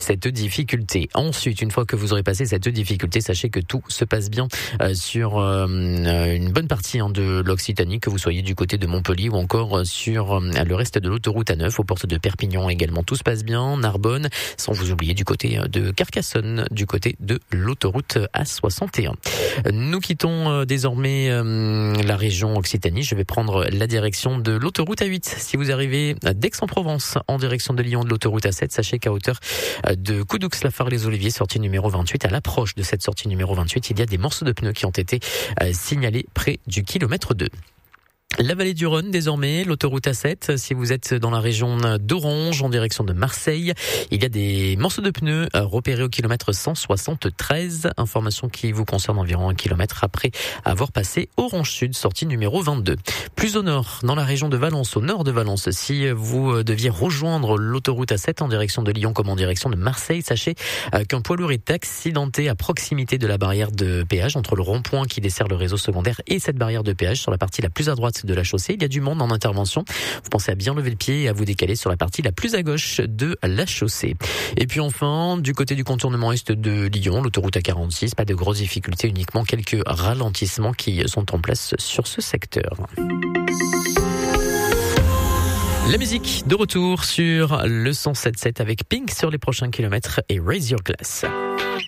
cette difficulté. Ensuite, une fois que vous aurez passé cette difficulté, sachez que tout se passe bien sur une bonne partie de l'Occitanie, que vous soyez du côté de Montpellier ou encore sur le reste de l'autoroute A9, aux portes de Perpignan également. Tout se passe bien, Narbonne, sans vous oublier du côté de Carcassonne, du côté de l'autoroute A61. Nous quittons désormais la région Occitanie. Je vais prendre la direction de l'autoroute A8. Si vous arrivez d'Aix-en-Provence en direction de Lyon de l'autoroute A7, sachez qu'à hauteur de Coudoux-la-Phare-les-Oliviers, sortie numéro 28, à l'approche de cette sortie numéro 28, il y a des morceaux de pneus qui ont été signalés près du kilomètre 2. La vallée du Rhône, désormais, l'autoroute A7. Si vous êtes dans la région d'Orange, en direction de Marseille, il y a des morceaux de pneus repérés au kilomètre 173. Information qui vous concerne environ 1 kilomètre après avoir passé Orange Sud, sortie numéro 22. Plus au nord, dans la région de Valence, au nord de Valence, si vous deviez rejoindre l'autoroute A7 en direction de Lyon comme en direction de Marseille, sachez qu'un poids lourd est accidenté à proximité de la barrière de péage, entre le rond-point qui dessert le réseau secondaire et cette barrière de péage sur la partie la plus à droite de la chaussée. Il y a du monde en intervention. Vous pensez à bien lever le pied et à vous décaler sur la partie la plus à gauche de la chaussée. Et puis enfin, du côté du contournement est de Lyon, l'autoroute A46, pas de grosses difficultés, uniquement quelques ralentissements qui sont en place sur ce secteur. La musique de retour sur le 107.7 avec Pink sur les prochains kilomètres et Raise Your Glass.